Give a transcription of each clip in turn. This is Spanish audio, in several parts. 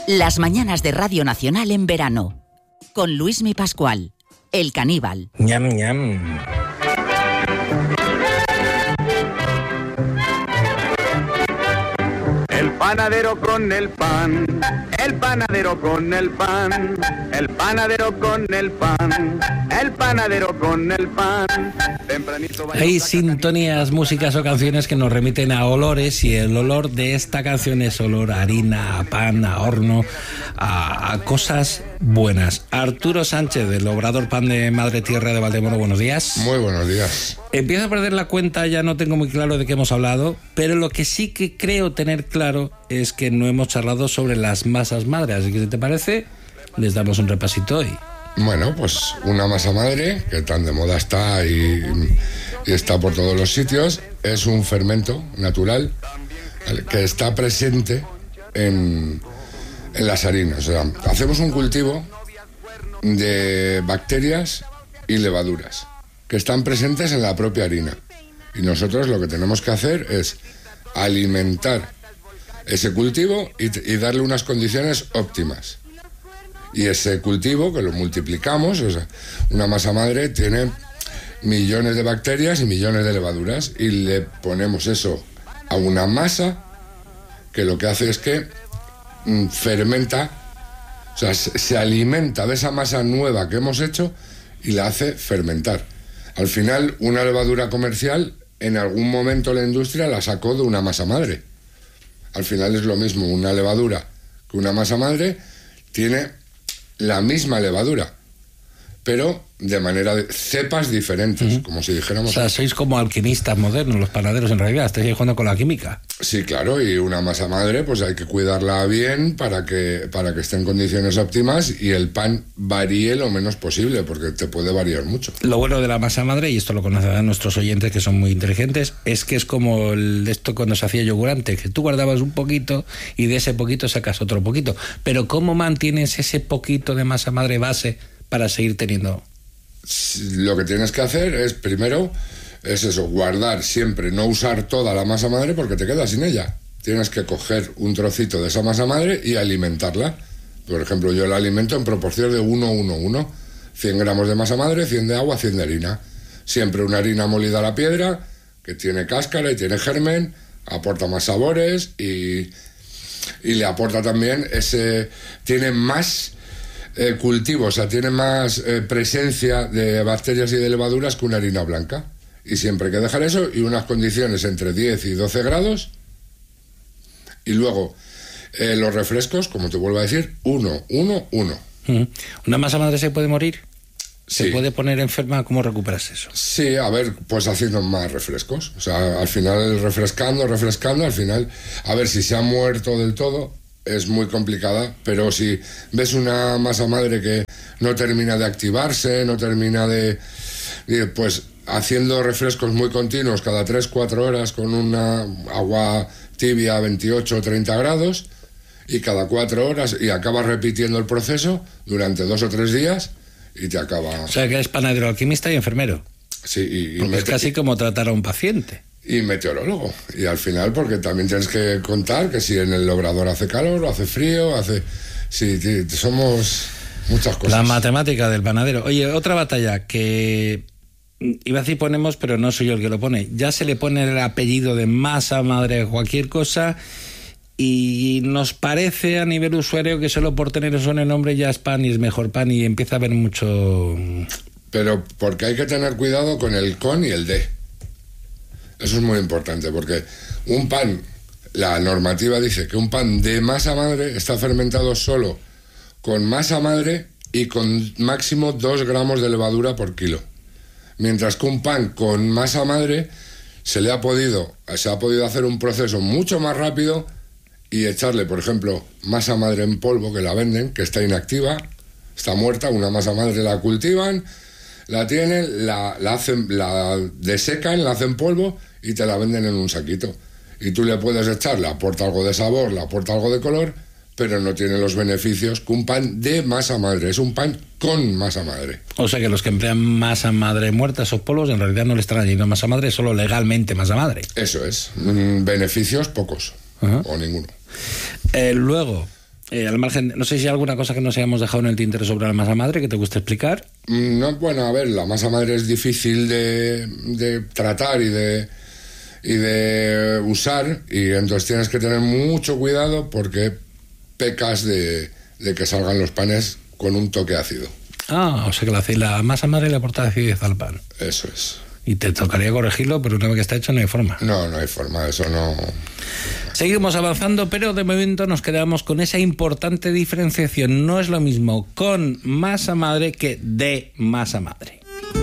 Las mañanas de Radio Nacional en verano. Con Luismi Pascual, el caníbal. Ñam, ñam. El panadero con el pan, el panadero con el pan, el panadero con el pan, el panadero con el pan. Hay sintonías, músicas o canciones que nos remiten a olores, y el olor de esta canción es olor a harina, a pan, a horno, a cosas buenas. Arturo Sánchez, del Obrador Pan de Madre Tierra de Valdemoro, buenos días. Muy buenos días. Empiezo a perder la cuenta, ya no tengo muy claro de qué hemos hablado, pero lo que sí que creo tener claro es que no hemos charlado sobre las masas madre, así que si te parece, les damos un repasito hoy. Bueno, pues una masa madre, que tan de moda está y está por todos los sitios, es un fermento natural que está presente en las harinas. O sea, hacemos un cultivo de bacterias y levaduras que están presentes en la propia harina. Y nosotros lo que tenemos que hacer es alimentar ese cultivo y darle unas condiciones óptimas. Y ese cultivo, que lo multiplicamos, o sea, una masa madre tiene millones de bacterias y millones de levaduras, y le ponemos eso a una masa que lo que hace es que fermenta, o sea, se alimenta de esa masa nueva que hemos hecho y la hace fermentar. Al final, una levadura comercial, en algún momento la industria la sacó de una masa madre. Al final es lo mismo, una levadura que una masa madre tiene la misma levadura, pero de manera de cepas diferentes, como si dijéramos. O sea, sois como alquimistas modernos, los panaderos, en realidad, estáis jugando con la química. Sí, claro, y una masa madre pues hay que cuidarla bien para que esté en condiciones óptimas y el pan varíe lo menos posible, porque te puede variar mucho. Lo bueno de la masa madre, y esto lo conocerán nuestros oyentes que son muy inteligentes, es que es como esto cuando se hacía yogurante, que tú guardabas un poquito y de ese poquito sacas otro poquito. Pero ¿cómo mantienes ese poquito de masa madre base para seguir teniendo? Lo que tienes que hacer es, primero, es eso, guardar siempre, no usar toda la masa madre porque te quedas sin ella. Tienes que coger un trocito de esa masa madre y alimentarla. Por ejemplo, yo la alimento en proporción de 1-1-1. 100 gramos de masa madre, 100 de agua, 100 de harina. Siempre una harina molida a la piedra, que tiene cáscara y tiene germen, aporta más sabores y le aporta también tiene más cultivo, o sea, tiene más presencia de bacterias y de levaduras que una harina blanca. Y siempre hay que dejar eso y unas condiciones entre 10 y 12 grados. Y luego los refrescos, como te vuelvo a decir, 1-1-1. ¿Una masa madre se puede morir? ¿Se Sí. puede poner enferma? ¿Cómo recuperas eso? Sí, a ver, pues haciendo más refrescos. O sea, al final refrescando, al final, a ver, si se ha muerto del todo, es muy complicada, pero si ves una masa madre que no termina de activarse, no termina de pues haciendo refrescos muy continuos cada 3-4 horas con una agua tibia a 28 o 30 grados y cada 4 horas, y acabas repitiendo el proceso durante 2 o 3 días y te acaba. O sea, que eres panadero, alquimista y enfermero. Sí, Porque es casi como tratar a un paciente. Y meteorólogo. Y al final, porque también tienes que contar que si en el obrador hace calor o hace frío, sí, somos muchas cosas. La matemática del panadero. Oye, otra batalla que iba a decir ponemos, pero no soy yo el que lo pone. Ya se le pone el apellido de masa madre a cualquier cosa y nos parece a nivel usuario que solo por tener eso en el nombre ya es pan y es mejor pan, y empieza a haber mucho. Pero porque hay que tener cuidado con el con y el de. Eso es muy importante, porque un pan, la normativa dice que un pan de masa madre está fermentado solo con masa madre y con máximo 2 gramos de levadura por kilo. Mientras que un pan con masa madre se ha podido hacer un proceso mucho más rápido y echarle, por ejemplo, masa madre en polvo, que la venden, que está inactiva, está muerta, una masa madre la cultivan, la tienen, la desecan, la hacen polvo y te la venden en un saquito. Y tú le puedes echar, le aporta algo de sabor, le aporta algo de color, pero no tiene los beneficios que un pan de masa madre. Es un pan con masa madre. O sea que los que emplean masa madre muerta, esos polvos, en realidad no le están añadiendo masa madre, solo legalmente masa madre. Eso es. Beneficios pocos. Ajá. O ninguno. Luego, al margen, no sé si hay alguna cosa que nos hayamos dejado en el tintero sobre la masa madre que te guste explicar. No, bueno, a ver, la masa madre es difícil de tratar y de usar, y entonces tienes que tener mucho cuidado porque pecas de que salgan los panes con un toque ácido. O sea que la masa madre le aporta acidez al pan. Eso es. Y te tocaría corregirlo, pero una vez que está hecho no hay forma. No hay forma, eso no. Seguimos avanzando, pero de momento nos quedamos con esa importante diferenciación. No es lo mismo con masa madre que de masa madre.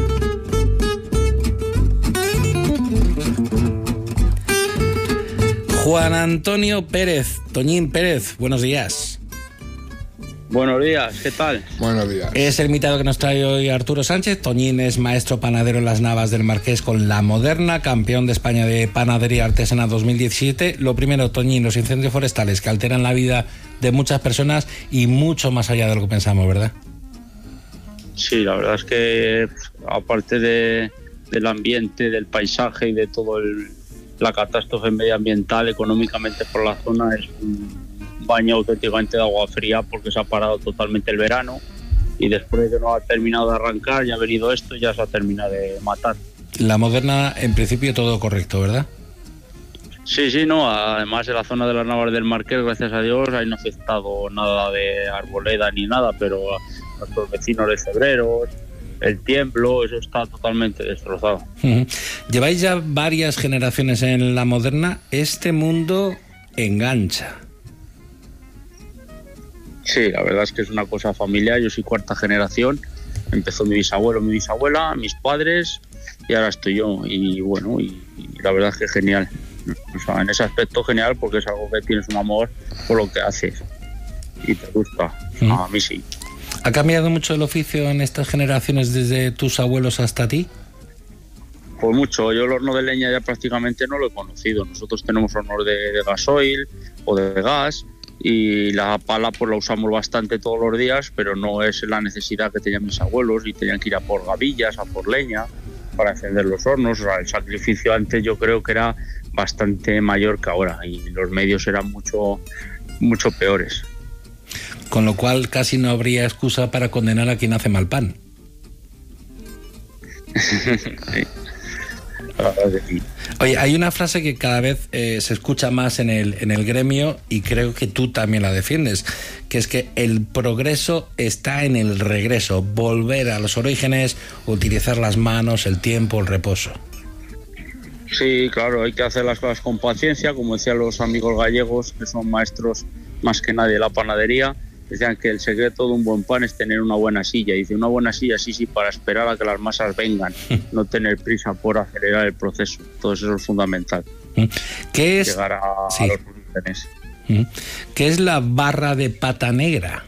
Juan Antonio Pérez, Toñín Pérez, buenos días. Buenos días, ¿qué tal? Buenos días. Es el invitado que nos trae hoy Arturo Sánchez. Toñín es maestro panadero en las Navas del Marqués con La Moderna, campeón de España de Panadería Artesana 2017. Lo primero, Toñín, los incendios forestales que alteran la vida de muchas personas y mucho más allá de lo que pensamos, ¿verdad? Sí, la verdad es que aparte del ambiente, del paisaje y de todo la catástrofe medioambiental, económicamente por la zona es un baño auténticamente de agua fría porque se ha parado totalmente el verano y después de que no ha terminado de arrancar ya ha venido esto, ya se ha terminado de matar. La Moderna, en principio todo correcto, ¿verdad? Sí, no, además en la zona de las Navas del Marqués, gracias a Dios, ahí no ha afectado nada de arboleda ni nada, pero a nuestros vecinos de Cebreros, el Tiemblo, eso está totalmente destrozado. Lleváis ya varias generaciones en La Moderna. Este mundo engancha. Sí, la verdad es que es una cosa familiar. Yo soy cuarta generación. Empezó mi bisabuelo, mi bisabuela, mis padres y ahora estoy yo. Y bueno, y la verdad es que genial. O sea, en ese aspecto genial porque es algo que tienes un amor por lo que haces y te gusta. A mí sí. ¿Ha cambiado mucho el oficio en estas generaciones desde tus abuelos hasta ti? Pues mucho. Yo el horno de leña ya prácticamente no lo he conocido. Nosotros tenemos hornos de gasoil o de gas y la pala pues la usamos bastante todos los días, pero no es la necesidad que tenían mis abuelos y tenían que ir a por gavillas, a por leña para encender los hornos. O sea, el sacrificio antes yo creo que era bastante mayor que ahora y los medios eran mucho peores. Con lo cual casi no habría excusa para condenar a quien hace mal pan. Sí. Sí. Oye, hay una frase que cada vez se escucha más en el gremio y creo que tú también la defiendes, que es que el progreso está en el regreso, volver a los orígenes, utilizar las manos, el tiempo, el reposo. Sí, claro, hay que hacer las cosas con paciencia, como decían los amigos gallegos, que son maestros más que nadie de la panadería. Decían que el secreto de un buen pan es tener una buena silla. Dice, una buena silla, sí, para esperar a que las masas vengan, no tener prisa por acelerar el proceso. Todo eso es fundamental. ¿Qué es? Llegar a los orígenes. ¿Qué es la barra de pata negra?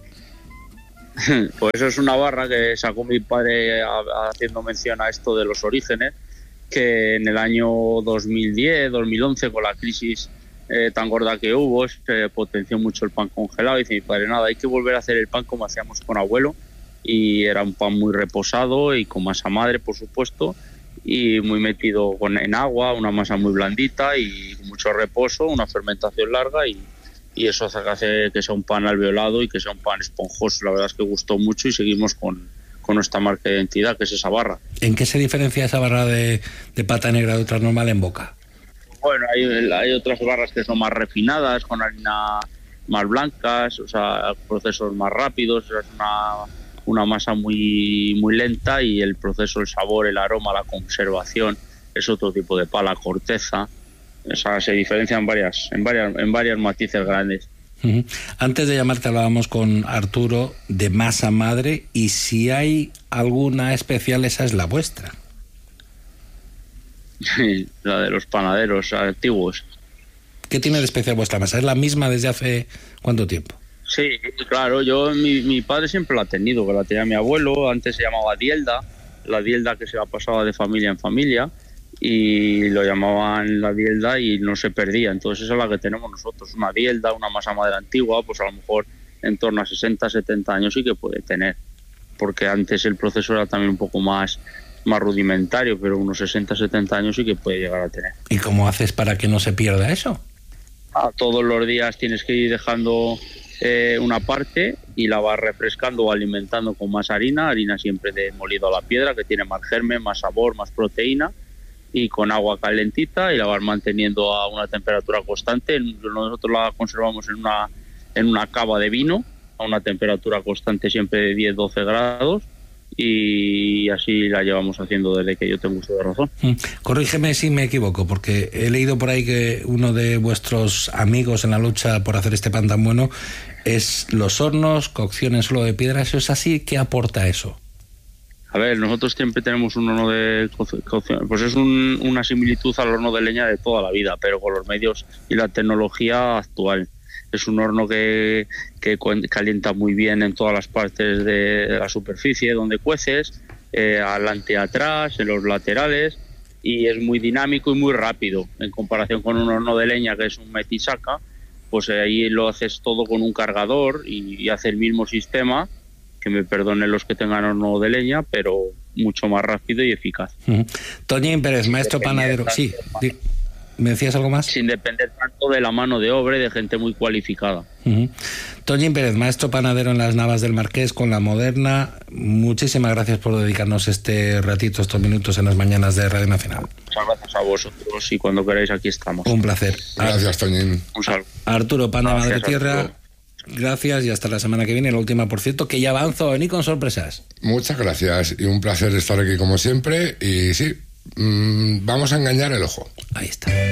Pues eso es una barra que sacó mi padre haciendo mención a esto de los orígenes, que en el año 2010, 2011, con la crisis tan gorda que hubo, se potenció mucho el pan congelado. Y dice mi padre, nada, hay que volver a hacer el pan como hacíamos con abuelo, y era un pan muy reposado y con masa madre, por supuesto, y muy metido en agua, una masa muy blandita y mucho reposo, una fermentación larga, y eso hace que sea un pan alveolado y que sea un pan esponjoso. La verdad es que gustó mucho y seguimos con nuestra marca de identidad, que es esa barra. ¿En qué se diferencia esa barra de pata negra de otra normal en boca? Bueno, hay otras barras que son más refinadas, con harina más blancas, o sea, procesos más rápidos. Es una masa muy lenta y el proceso, el sabor, el aroma, la conservación es otro tipo de pala, corteza. O sea, se diferencian en varias matices grandes. Antes de llamarte hablábamos con Arturo de masa madre, y si hay alguna especial, esa es la vuestra. La de los panaderos antiguos. ¿Qué tiene de especial vuestra masa? ¿Es la misma desde hace cuánto tiempo? Sí, claro, mi padre siempre la ha tenido, que la tenía mi abuelo. Antes se llamaba dielda, la dielda que se la pasaba de familia en familia, y lo llamaban la dielda y no se perdía. Entonces esa es la que tenemos nosotros, una dielda, una masa madre antigua, pues a lo mejor en torno a 60, 70 años sí que puede tener, porque antes el proceso era también un poco más rudimentario, pero unos 60, 70 años sí que puede llegar a tener. ¿Y cómo haces para que no se pierda eso? Todos los días tienes que ir dejando una parte y la vas refrescando o alimentando con más harina siempre de molido a la piedra, que tiene más germen, más sabor, más proteína, y con agua calentita, y la vas manteniendo a una temperatura constante. Nosotros la conservamos en una cava de vino a una temperatura constante siempre de 10-12 grados, y así la llevamos haciendo desde que yo tengo uso de razón. Corrígeme si me equivoco, porque he leído por ahí que uno de vuestros amigos en la lucha por hacer este pan tan bueno es los hornos, cocción en suelo de piedra. ¿Eso es así? ¿Qué aporta eso? A ver, nosotros siempre tenemos un horno de cocción, pues es una similitud al horno de leña de toda la vida, pero con los medios y la tecnología actual. Es un horno que calienta muy bien en todas las partes de la superficie donde cueces, adelante y atrás, en los laterales, y es muy dinámico y muy rápido. En comparación con un horno de leña, que es un mete y saca, pues ahí lo haces todo con un cargador y hace el mismo sistema, que me perdonen los que tengan horno de leña, pero mucho más rápido y eficaz. Toñín Pérez, maestro panadero. Sí, ¿me decías algo más? Sin depender tanto de la mano de obra y de gente muy cualificada. Toñín Pérez, maestro panadero en las Navas del Marqués con La Moderna. Muchísimas gracias por dedicarnos este ratito, estos minutos en las mañanas de Radio Nacional. Muchas gracias a vosotros, y cuando queráis aquí estamos. Un placer. Gracias, Toñín. Un saludo. Arturo, pan de Madre Tierra. Gracias, y hasta la semana que viene, la última, por cierto, que ya avanzo a venir con sorpresas. Muchas gracias y un placer estar aquí como siempre. Y sí, vamos a engañar el ojo. Ahí está.